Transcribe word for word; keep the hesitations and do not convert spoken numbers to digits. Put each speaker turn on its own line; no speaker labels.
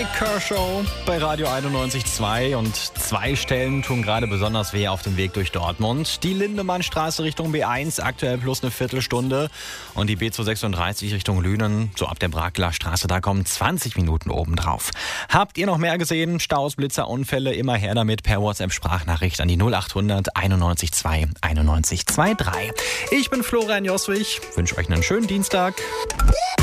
Nik Kershaw bei Radio einundneunzig Komma zwei und zwei Stellen tun gerade besonders weh auf dem Weg durch Dortmund. Die Lindemannstraße Richtung B eins, aktuell plus eine Viertelstunde, und die B zweihundertsechsunddreißig Richtung Lünen, so ab der Brakeler Straße, da kommen zwanzig Minuten obendrauf. Habt ihr noch mehr gesehen? Staus, Blitzer, Unfälle, immer her damit per WhatsApp-Sprachnachricht an die null achthundert einundneunzig zwei einundneunzig drei. Ich bin Florian Joswig, wünsche euch einen schönen Dienstag.